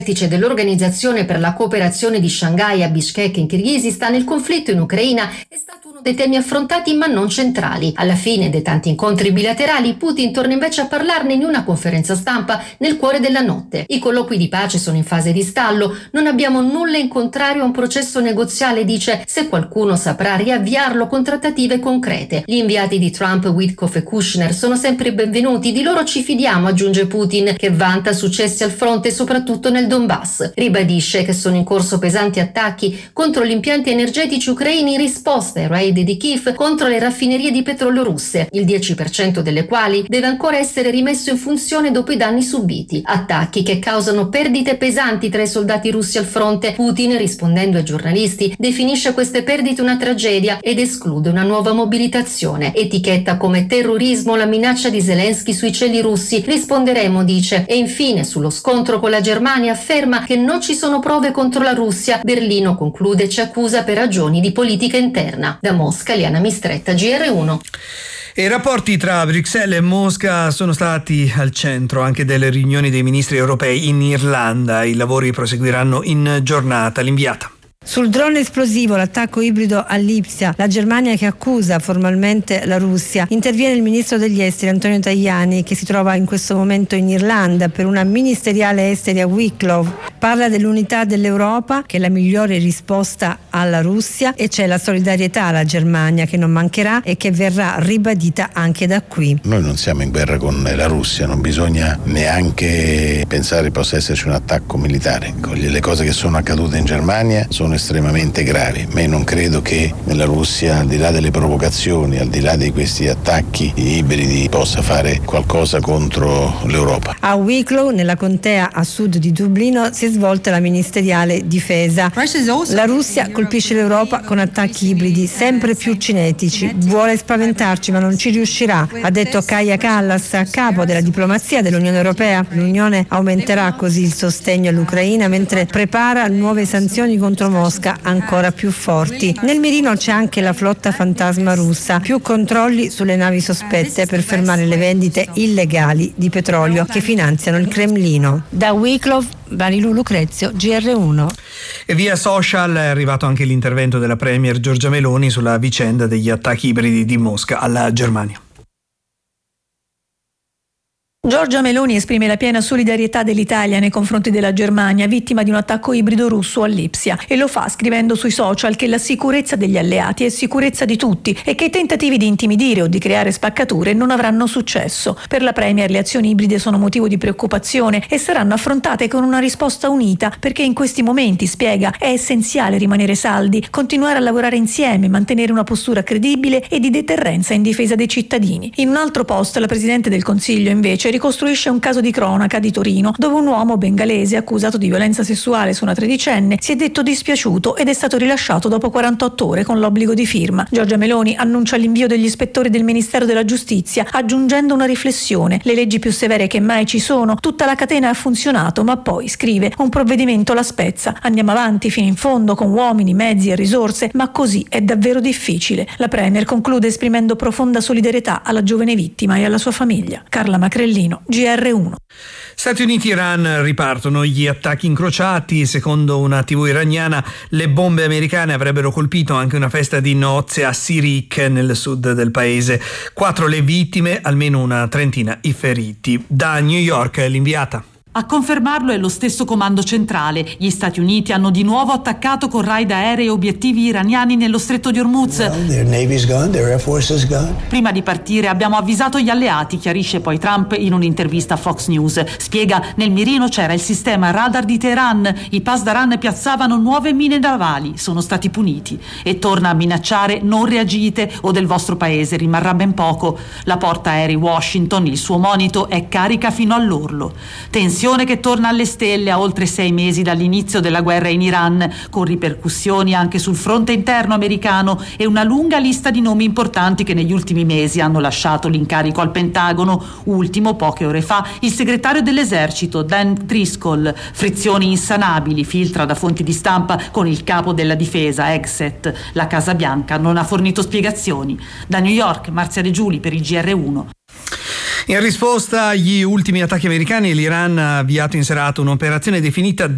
dell'Organizzazione per la cooperazione di Shanghai a Bishkek in Kirghizistan, il conflitto in Ucraina è stato uno dei temi affrontati ma non centrali. Alla fine dei tanti incontri bilaterali, Putin torna invece a parlarne in una conferenza stampa nel cuore della notte. I colloqui di pace sono in fase di stallo, non abbiamo nulla in contrario a un processo negoziale, dice, se qualcuno saprà riavviarlo con trattative concrete. Gli inviati di Trump, Witkoff e Kushner, sono sempre benvenuti, di loro ci fidiamo, aggiunge Putin, che vanta successi al fronte soprattutto nel Donbass. Ribadisce che sono in corso pesanti attacchi contro gli impianti energetici ucraini in risposta ai raid di Kiev contro le raffinerie di petrolio russe, il 10% delle quali deve ancora essere rimesso in funzione dopo i danni subiti. Attacchi che causano perdite pesanti tra i soldati russi al fronte. Putin, rispondendo ai giornalisti, definisce queste perdite una tragedia ed esclude una nuova mobilitazione. Etichetta come terrorismo la minaccia di Zelensky sui cieli russi. Risponderemo, dice. E infine, sullo scontro con la Germania, afferma che non ci sono prove contro la Russia. Berlino, conclude, ci accusa per ragioni di politica interna. Da Mosca, Liana Mistretta, GR1. I rapporti tra Bruxelles e Mosca sono stati al centro anche delle riunioni dei ministri europei in Irlanda. I lavori proseguiranno in giornata. L'inviata. Sul drone esplosivo, l'attacco ibrido a Lipsia, la Germania che accusa formalmente la Russia. Interviene il ministro degli esteri Antonio Tajani, che si trova in questo momento in Irlanda per una ministeriale esteri a Wicklow. Parla dell'unità dell'Europa, che è la migliore risposta alla Russia, e c'è la solidarietà alla Germania che non mancherà e che verrà ribadita anche da qui. Noi non siamo in guerra con la Russia, non bisogna neanche pensare possa esserci un attacco militare. Le cose che sono accadute in Germania sono estremamente gravi, ma io non credo che nella Russia, al di là delle provocazioni, al di là di questi attacchi ibridi, possa fare qualcosa contro l'Europa. A Wicklow, nella contea a sud di Dublino, si è svolta la ministeriale difesa. La Russia colpisce l'Europa con attacchi ibridi sempre più cinetici. Vuole spaventarci, ma non ci riuscirà, ha detto Kaja Kallas, capo della diplomazia dell'Unione Europea. L'Unione aumenterà così il sostegno all'Ucraina mentre prepara nuove sanzioni contro Mosca ancora più forti. Nel mirino c'è anche la flotta fantasma russa, più controlli sulle navi sospette per fermare le vendite illegali di petrolio che finanziano il Cremlino. Da Wicklow, Marilu Lucrezio, GR1. E via social è arrivato anche l'intervento della premier Giorgia Meloni sulla vicenda degli attacchi ibridi di Mosca alla Germania. Giorgia Meloni esprime la piena solidarietà dell'Italia nei confronti della Germania, vittima di un attacco ibrido russo a Lipsia, e lo fa scrivendo sui social che la sicurezza degli alleati è sicurezza di tutti e che i tentativi di intimidire o di creare spaccature non avranno successo. Per la Premier le azioni ibride sono motivo di preoccupazione e saranno affrontate con una risposta unita, perché in questi momenti, spiega, è essenziale rimanere saldi, continuare a lavorare insieme, mantenere una postura credibile e di deterrenza in difesa dei cittadini. In un altro post la Presidente del Consiglio invece ricostruisce un caso di cronaca di Torino dove un uomo bengalese accusato di violenza sessuale su una tredicenne si è detto dispiaciuto ed è stato rilasciato dopo 48 ore con l'obbligo di firma. Giorgia Meloni annuncia l'invio degli ispettori del Ministero della Giustizia aggiungendo una riflessione: le leggi più severe che mai ci sono, tutta la catena ha funzionato, ma poi, scrive, un provvedimento la spezza. Andiamo avanti fino in fondo con uomini, mezzi e risorse, ma così è davvero difficile. La Premier conclude esprimendo profonda solidarietà alla giovane vittima e alla sua famiglia. Carla Macrellini, GR1. Stati Uniti e Iran ripartono gli attacchi incrociati. Secondo una TV iraniana, le bombe americane avrebbero colpito anche una festa di nozze a Sirik nel sud del paese. 4 le vittime, almeno una trentina i feriti. Da New York l'inviata. A confermarlo è lo stesso comando centrale. Gli Stati Uniti hanno di nuovo attaccato con raid aerei obiettivi iraniani nello stretto di Hormuz. Prima di partire abbiamo avvisato gli alleati, chiarisce poi Trump in un'intervista a Fox News. Spiega, nel mirino c'era il sistema radar di Teheran. I Pasdaran piazzavano nuove mine navali, sono stati puniti. E torna a minacciare: non reagite o del vostro paese rimarrà ben poco. La porta aerei Washington, il suo monito, è carica fino all'orlo. Tensione che torna alle stelle a oltre 6 mesi dall'inizio della guerra in Iran, con ripercussioni anche sul fronte interno americano e una lunga lista di nomi importanti che negli ultimi mesi hanno lasciato l'incarico al Pentagono. Ultimo, poche ore fa, il segretario dell'esercito Dan Driscoll. Frizioni insanabili, filtra da fonti di stampa, con il capo della difesa Exet. La Casa Bianca non ha fornito spiegazioni. Da New York, Marzia De Giuli per il GR1. In risposta agli ultimi attacchi americani, l'Iran ha avviato in serata un'operazione definita